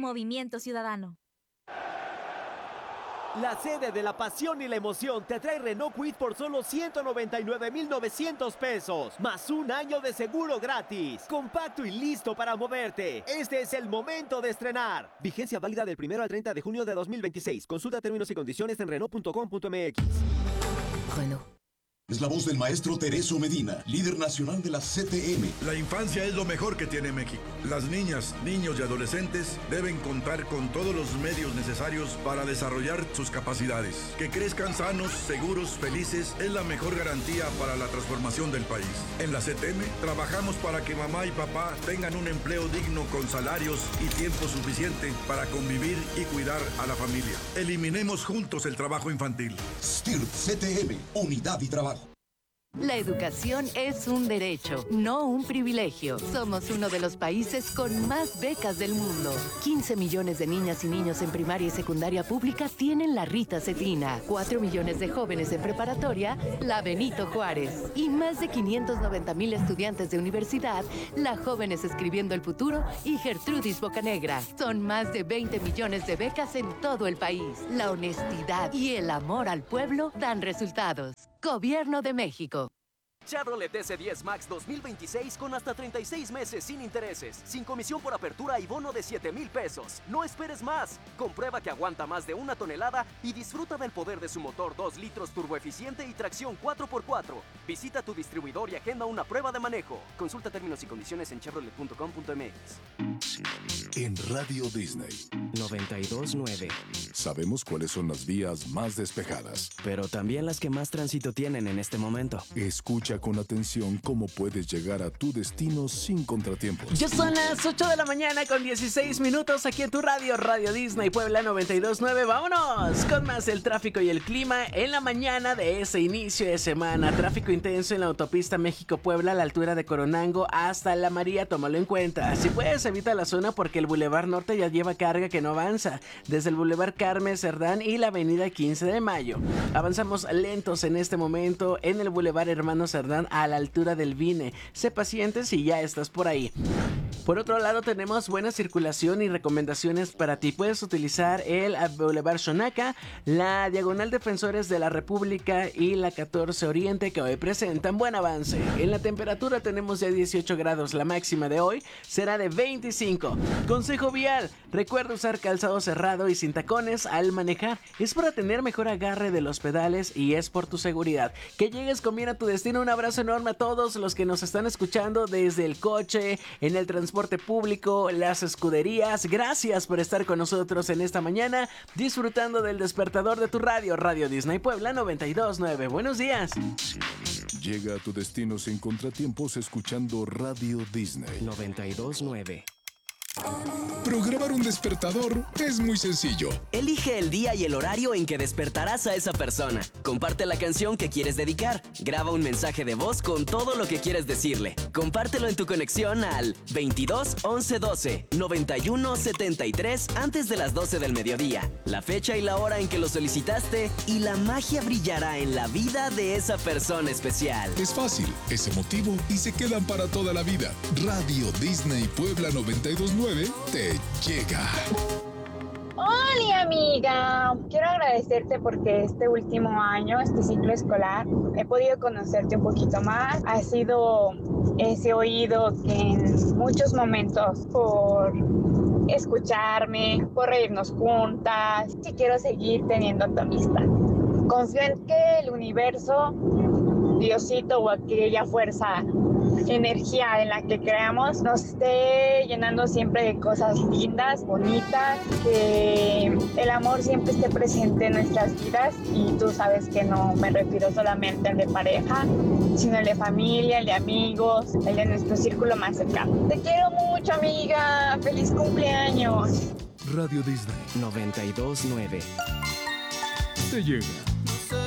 Movimiento Ciudadano. La sede de la pasión y la emoción te trae Renault Kwid por solo 199,900 pesos, más un año de seguro gratis. Compacto y listo para moverte. Este es el momento de estrenar. Vigencia válida del 1 al 30 de junio de 2026. Consulta términos y condiciones en Renault.com.mx. Renault. Es la voz del maestro Tereso Medina, líder nacional de la CTM. La infancia es lo mejor que tiene México. Las niñas, niños y adolescentes deben contar con todos los medios necesarios para desarrollar sus capacidades. Que crezcan sanos, seguros, felices es la mejor garantía para la transformación del país. En la CTM trabajamos para que mamá y papá tengan un empleo digno con salarios y tiempo suficiente para convivir y cuidar a la familia. Eliminemos juntos el trabajo infantil. STIRT CTM, unidad y trabajo. La educación es un derecho, no un privilegio. Somos uno de los países con más becas del mundo. 15 millones de niñas y niños en primaria y secundaria pública tienen la Rita Cetina. 4 millones de jóvenes en preparatoria, la Benito Juárez. Y más de 590,000 estudiantes de universidad, la Jóvenes Escribiendo el Futuro y Gertrudis Bocanegra. Son más de 20 millones de becas en todo el país. La honestidad y el amor al pueblo dan resultados. Gobierno de México. Chevrolet S10 Max 2026 con hasta 36 meses sin intereses, sin comisión por apertura y bono de 7,000 pesos. No esperes más. Comprueba que aguanta más de 1 tonelada y disfruta del poder de su motor 2 litros turboeficiente y tracción 4x4. Visita tu distribuidor y agenda una prueba de manejo. Consulta términos y condiciones en chevrolet.com.mx. En Radio Disney 92.9. sabemos cuáles son las vías más despejadas, Pero también las que más tránsito tienen en este momento. Escucha con atención cómo puedes llegar a tu destino sin contratiempos. Ya son las 8 de la mañana con 16 minutos aquí en tu radio, Radio Disney Puebla 92.9. Vámonos con más del tráfico y el clima en la mañana de ese inicio de semana. Tráfico intenso en la autopista México-Puebla a la altura de Coronango hasta La María, tómalo en cuenta. Si puedes, evita la zona porque el Boulevard Norte ya lleva carga que no avanza. Desde el Boulevard Carmen Cerdán y la avenida 15 de Mayo. Avanzamos lentos en este momento en el Boulevard Hermano Cerdán a la altura del Vine. Sé paciente si ya estás por ahí. Por otro lado, tenemos buena circulación y recomendaciones para ti. Puedes utilizar el Boulevard Xonaca, la Diagonal Defensores de la República y la 14 Oriente, que hoy presentan buen avance. En la temperatura tenemos ya 18 grados, la máxima de hoy será de 25. Consejo vial, recuerda usar calzado cerrado y sin tacones al manejar. Es para tener mejor agarre de los pedales y es por tu seguridad. Que llegues con bien a tu destino. Un abrazo enorme a todos los que nos están escuchando desde el coche, en el transporte público, las escuderías. Gracias por estar con nosotros en esta mañana, disfrutando del despertador de tu radio, Radio Disney Puebla 92.9. Buenos días. Llega a tu destino sin contratiempos escuchando Radio Disney 92.9. Programar un despertador es muy sencillo. Elige el día y el horario en que despertarás a esa persona. Comparte la canción que quieres dedicar. Graba un mensaje de voz con todo lo que quieres decirle. Compártelo en tu conexión al 22 11 12 91 73 antes de las 12 del mediodía. La fecha y la hora en que lo solicitaste y la magia brillará en la vida de esa persona especial. Es fácil, es emotivo y se quedan para toda la vida. Radio Disney Puebla 92.9 te llega. Hola amiga, quiero agradecerte porque este último año, este ciclo escolar, he podido conocerte un poquito más. Ha sido ese oído que en muchos momentos por escucharme, por reírnos juntas, y quiero seguir teniendo tu amistad. Confío en que el universo, Diosito o aquella fuerza, energía en la que creamos, nos esté llenando siempre de cosas lindas, bonitas, que el amor siempre esté presente en nuestras vidas. Y tú sabes que no me refiero solamente al de pareja, sino el de familia, el de amigos, el de nuestro círculo más cercano. Te quiero mucho, amiga. ¡Feliz cumpleaños! Radio Disney 92.9. te llega.